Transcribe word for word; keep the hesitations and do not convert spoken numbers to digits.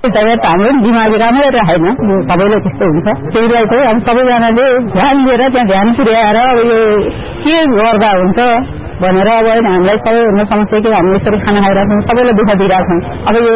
जगत हाम्रो दिमाग राम्रो रहेन सबैले त्यस्तो हुन्छ त्यहीलाई चाहिँ हामी सबैजनाले ध्यान दिएर त्यहाँ ध्यान पुर्याएर अब यो के गर्दा हुन्छ भनेर अब हामीलाई सबैभन्दा समस्या के हामी यसरी खाना खाइरहेको छौँ सबैलाई दुःख दिइरहेको छौँ अब